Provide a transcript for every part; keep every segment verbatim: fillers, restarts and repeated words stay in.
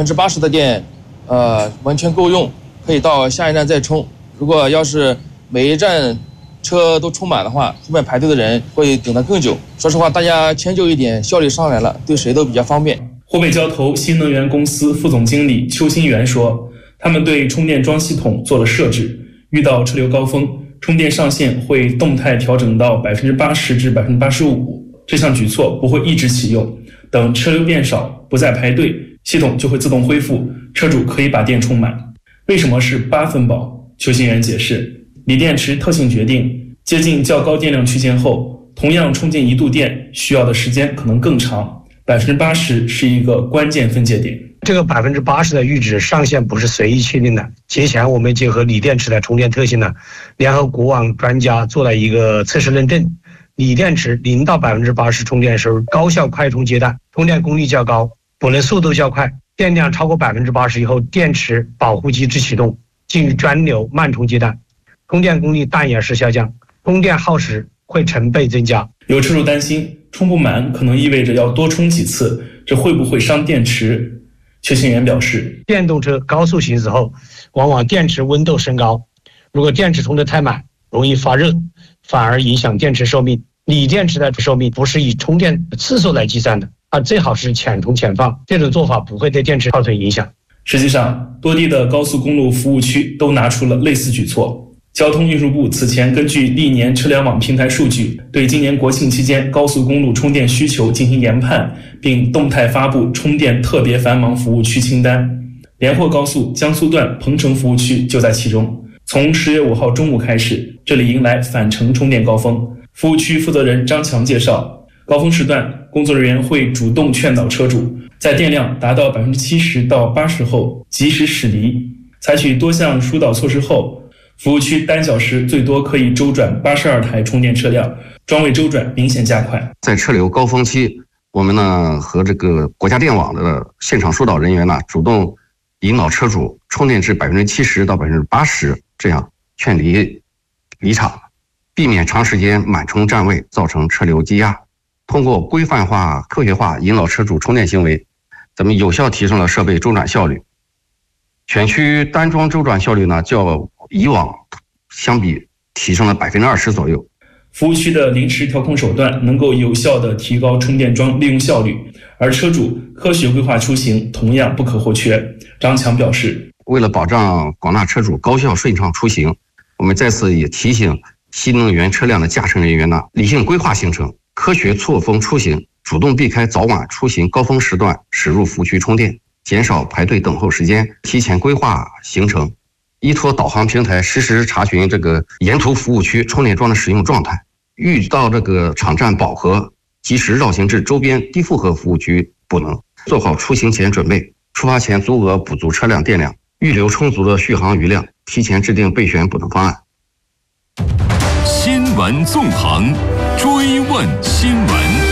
分之八十的电，呃，完全够用，可以到下一站再充。如果要是每一站车都充满的话，后面排队的人会等得更久。说实话，大家迁就一点，效率上来了，对谁都比较方便。 湖北交投新能源公司副总经理邱新元说，他们对充电桩系统做了设置，遇到车流高峰，充电上限会动态调整到 百分之八十 至 百分之八十五。 这项举措不会一直启用，等车流变少，不再排队，系统就会自动恢复，车主可以把电充满。为什么是八分饱？邱新元解释，锂电池特性决定，接近较高电量区间后，同样充进一度电需要的时间可能更长， 百分之八十 是一个关键分界点。 这个 百分之八十 的阈值上限不是随意确定的，节前我们结合锂电池的充电特性呢，联合国网专家做了一个测试认证。锂电池零到 百分之八十 充电时候，高效快充阶段，充电功率较高，补能速度较快，电量超过 百分之八十 以后，电池保护机制启动，进入专流慢充阶段，充电功率淡也是下降，充电耗时会成倍增加。 有车主担心充不满可能意味着要多充几次，这会不会伤电池？邱新元表示， 电动车高速行驶后，往往电池温度升高，如果电池充得太满，容易发热，反而影响电池寿命。锂电池的寿命不是以充电次数来计算的，而最好是浅充浅放，这种做法不会对电池造成影响。 实际上，多地的高速公路服务区都拿出了类似举措。交通运输部此前根据历年车联网平台数据，对今年国庆期间高速公路充电需求进行研判，并动态发布充电特别繁忙服务区清单。连霍高速江苏段彭城服务区就在其中。从十月五号中午开始，这里迎来返程充电高峰。服务区负责人张强介绍，高峰时段，工作人员会主动劝导车主，在电量达到 百分之七十 到 百分之八十 后及时驶离。采取多项疏导措施后，服务区单小时最多可以周转八十二台充电车辆，桩位周转明显加快。 在车流高峰期，我们呢和这个国家电网的现场疏导人员呢，主动引导车主充电至 百分之七十 到 百分之八十， 这样劝离离场，避免长时间满充占位造成车流积压。通过规范化、科学化引导车主充电行为，咱们有效提升了设备周转效率。全区单桩周转效率呢，较以往相比提升了 百分之二十 左右。 服务区的临时调控手段能够有效地提高充电桩利用效率，而车主科学规划出行同样不可或缺。张强表示， 为了保障广大车主高效顺畅出行，我们再次也提醒新能源车辆的驾乘人员呢，理性规划行程，科学错峰出行，主动避开早晚出行高峰时段驶入服务区充电，减少排队等候时间，提前规划行程，依托导航平台实时查询这个沿途服务区充电桩的使用状态，遇到这个场站饱和，及时绕行至周边低负荷服务区补能，做好出行前准备，出发前足额补足车辆电量，预留充足的续航余量，提前制定备选补能方案。 新闻纵横，追问新闻。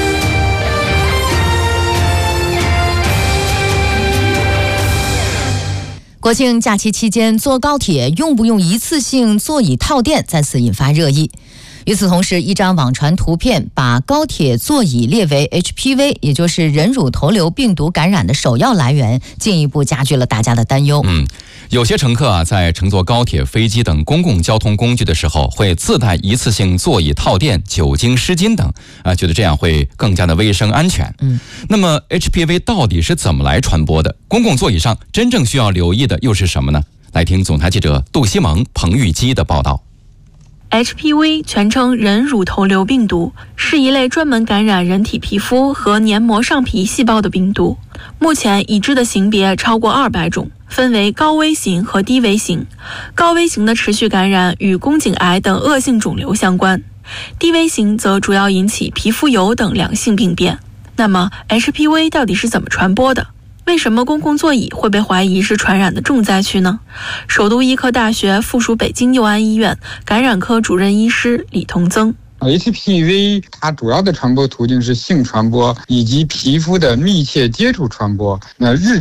国庆假期期间坐高铁用不用一次性座椅套垫再次引发热议。与此同时，一张网传图片把高铁座椅列为 H P V， 也就是人乳头瘤病毒感染的首要来源，进一步加剧了大家的担忧。 嗯，有些乘客啊，在乘坐高铁、飞机等公共交通工具的时候，会自带一次性座椅套垫、酒精湿巾等，啊，觉得这样会更加的卫生安全。 嗯， 那么 H P V 到底是怎么来传播的？公共座椅上真正需要留意的又是什么呢？来听总台记者杜西蒙、彭玉基的报道。 H P V 全称人乳头瘤病毒，是一类专门感染人体皮肤和黏膜上皮细胞的病毒。目前已知的型别超过二百种，分为高危型和低危型。高危型的持续感染与宫颈癌等恶性肿瘤相关，低危型则主要引起皮肤疣等良性病变。那么 H P V 到底是怎么传播的？为什么公共座椅会被怀疑是传染的重灾区呢？首都医科大学附属北京佑安医院感染科主任医师李同增。 H P V 它主要的传播途径是性传播以及皮肤的密切接触传播。那日